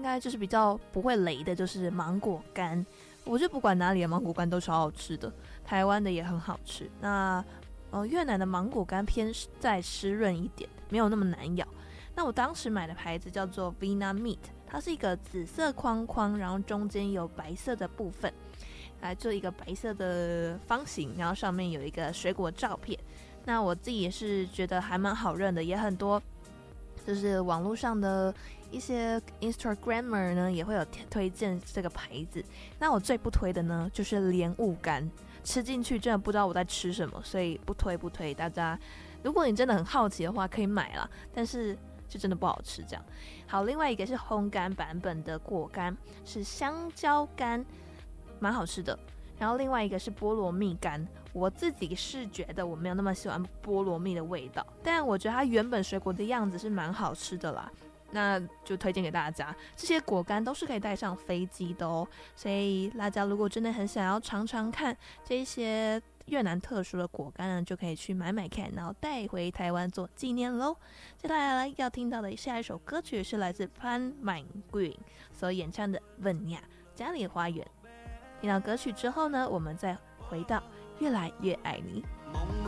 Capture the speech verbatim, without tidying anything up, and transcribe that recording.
概就是比较不会雷的，就是芒果干。我觉得不管哪里的芒果干都超好吃的，台湾的也很好吃。那呃越南的芒果干偏再湿润一点，没有那么难咬。那我当时买的牌子叫做 Vietnamese， 它是一个紫色框框，然后中间有白色的部分，来做一个白色的方形，然后上面有一个水果照片。那我自己也是觉得还蛮好认的，也很多就是网络上的一些 Instagrammer 呢也会有推荐这个牌子。那我最不推的呢就是莲雾干，吃进去真的不知道我在吃什么，所以不推不推。大家如果你真的很好奇的话可以买啦，但是就真的不好吃这样。好，另外一个是烘干版本的果干，是香蕉干，蛮好吃的。然后另外一个是菠萝蜜干，我自己是觉得我没有那么喜欢菠萝蜜的味道，但我觉得它原本水果的样子是蛮好吃的啦，那就推荐给大家。这些果干都是可以带上飞机的哦，所以大家如果真的很想要尝尝看这些越南特殊的果干呢，就可以去买买看，然后带回台湾做纪念咯。接下来要听到的下一首歌曲是来自潘mạnh Quỳnh所演唱的《Vườn Nhà》家里的花园。听到歌曲之后呢，我们再回到越来越爱你。